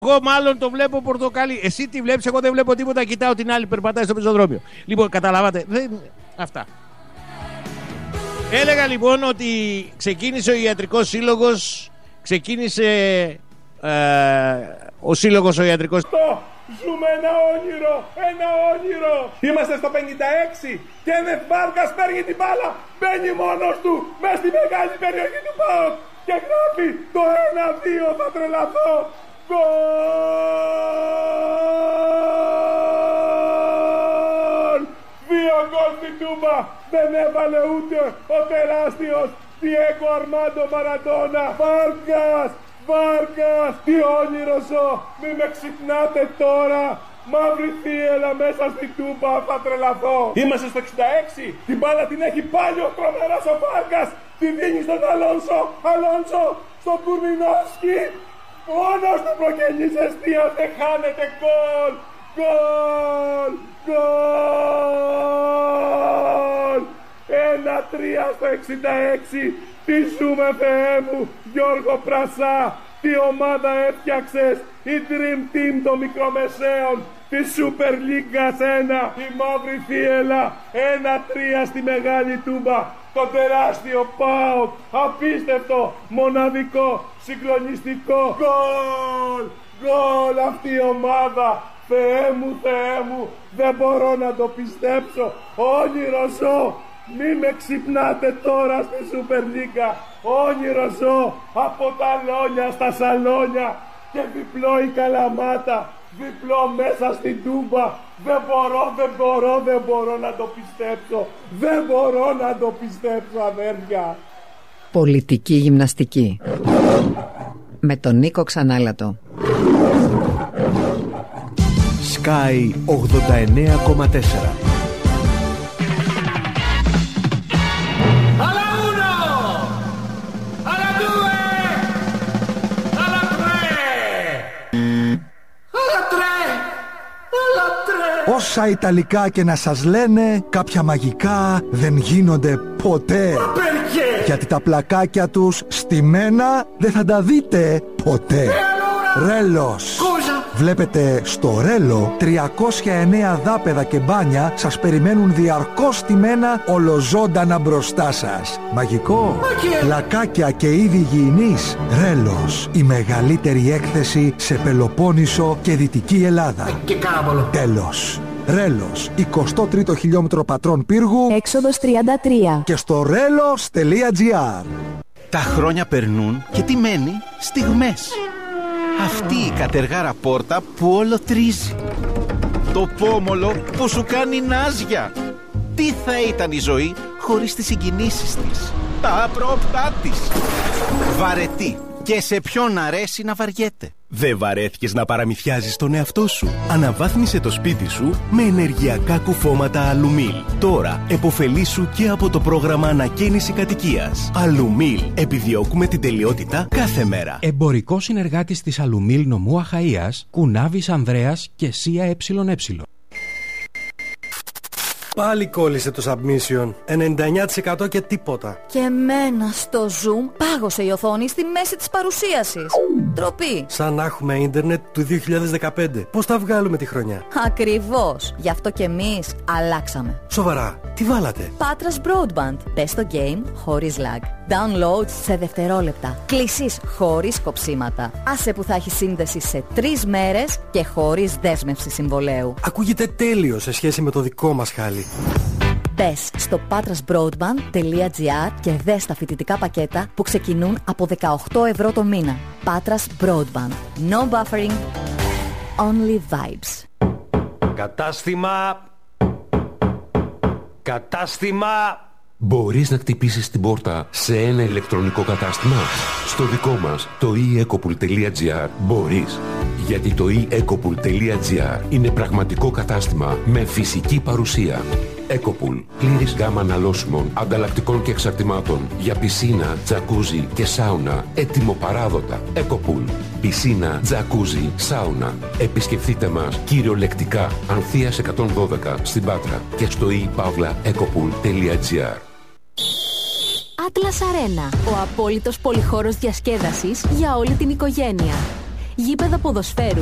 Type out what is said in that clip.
Εγώ μάλλον το βλέπω πορτοκαλί. Εσύ τι βλέπεις, εγώ δεν βλέπω τίποτα. Κοιτάω την άλλη, περπατάει στο πεζοδρόμιο. Λοιπόν, καταλάβατε. Αυτά. Έλεγα λοιπόν ότι ξεκίνησε ο Ιατρικός Σύλλογος. Ξεκίνησε ο Σύλλογος ο Ιατρικός. Ζούμε ένα όνειρο. Είμαστε στο 56 και Βάρκας παίρνει την μπάλα. Μπαίνει μόνος του μες στη μεγάλη περιοχή του ΠΑΟΚ και γράφει το 1-2. Θα τρελαθώ. Γκολ! 2 γκολ στην Τούμπα. Δεν έβαλε ούτε ο τεράστιος Διέγκο Αρμάντο Μαραντόνα. Βάρκας, τι όνειρο ζω. Μη με ξυπνάτε τώρα. Μαύρη θύελα μέσα στην Τούμπα. Θα τρελαθώ. Είμαστε στο 66. Την μπάλα την έχει πάλι ο τρομερός ο Βάρκας. Τη δίνει στον Αλόνσο στον Κουρμινόφσκι. Μόνος του προκαινής εστίας. Δεν χάνεται. Γκολ. 1-3 στο 66. Τι ζούμε, Θεέ μου. Γιώργο Πρασά, τι ομάδα έφτιαξες. Η Dream Team των μικρομεσαίων τη Super League 1. Η μαύρη θύελα. 1-3 στη μεγάλη Τούμπα. Το τεράστιο ΠΑΟΚ. Απίστευτο, μοναδικό, συγκλονιστικό. Γκολ αυτή η ομάδα. Θεέ μου, δεν μπορώ να το πιστέψω. Όνειρο ζω. Μη με ξυπνάτε τώρα στη Σούπερ Λίγκα. Όνειρο ζω. Από τα Λόνια στα Σαλόνια. Και διπλό η Καλαμάτα. Διπλό μέσα στην Τούμπα. Δεν μπορώ να το πιστέψω. Δεν μπορώ να το πιστέψω, αδέρφια. Πολιτική γυμναστική με τον Νίκο Ξανάλατο. Sky 89,4. Όσα Ιταλικά και να σας λένε, κάποια μαγικά δεν γίνονται ποτέ. Γιατί τα πλακάκια τους στημένα δεν θα τα δείτε ποτέ. Ρέλος. Βλέπετε, στο Ρέλο 309 δάπεδα και μπάνια σας περιμένουν διαρκώς στημένα ολοζώντανα μπροστά σας. Μαγικό. Πλακάκια και είδη υγιεινής. Ρέλος. Η μεγαλύτερη έκθεση σε Πελοπόννησο και Δυτική Ελλάδα. Και κάμπολο. Τέλος. Ρέλος, 23ο χιλιόμετρο Πατρών Πύργου, έξοδος 33. Και στο relos.gr. Τα χρόνια περνούν και τι μένει? Στιγμές. Αυτή η κατεργάρα πόρτα που όλο τρίζει. Το πόμολο που σου κάνει νάζια. Τι θα ήταν η ζωή χωρίς τις συγκινήσεις της, τα απρόπτά της. Βαρετή. Και σε ποιον αρέσει να βαριέται. Δεν βαρέθηκες να παραμυθιάζεις τον εαυτό σου? Αναβάθμισε το σπίτι σου με ενεργειακά κουφώματα Αλουμίλ. Τώρα επωφελήσου και από το πρόγραμμα ανακαίνιση κατοικίας. Αλουμίλ. Επιδιώκουμε την τελειότητα κάθε μέρα. Εμπορικό συνεργάτης της Αλουμίλ νομού Αχαΐας, Κουνάβης Ανδρέας και ΣΥΑ ΕΕ. Πάλι κόλλησε το submission. 99% και τίποτα. Και εμένα στο Zoom πάγωσε η οθόνη στη μέση της παρουσίασης. Ντροπή. Σαν να έχουμε ίντερνετ του 2015. Πώς θα βγάλουμε τη χρονιά? Ακριβώς. Γι' αυτό και εμείς αλλάξαμε. Σοβαρά, τι βάλατε? Patras Broadband. Πες το game χωρίς lag. Download σε δευτερόλεπτα. Κλήσεις χωρίς κοψίματα. Άσε που θα έχει σύνδεση σε 3 μέρες και χωρίς δέσμευση συμβολέου. Ακούγεται τέλειο σε σχέση με το δικό μας χάλι. Μπες στο patrasbroadband.gr και δες τα φοιτητικά πακέτα που ξεκινούν από 18 ευρώ το μήνα. Patras Broadband. No buffering. Only vibes. Κατάστημα. Μπορείς να χτυπήσεις την πόρτα σε ένα ηλεκτρονικό κατάστημα? Στο δικό μας, το eEcopool.gr, μπορείς. Γιατί το eEcopool.gr είναι πραγματικό κατάστημα με φυσική παρουσία. Ecopool. Πλήρης γάμα αναλώσιμων, ανταλλακτικών και εξαρτημάτων για πισίνα, τζακούζι και σάουνα. Έτοιμο παράδοτα. Ecopool. Πισίνα, τζακούζι, σάουνα. Επισκεφτείτε μας κυριολεκτικά. Ανθείας 112 στην Πάτρα και στο ePavlaEcopool.gr. Atlas Arena. Ο απόλυτος πολυχώρος διασκέδασης για όλη την οικογένεια. γήπεδα ποδοσφαίρου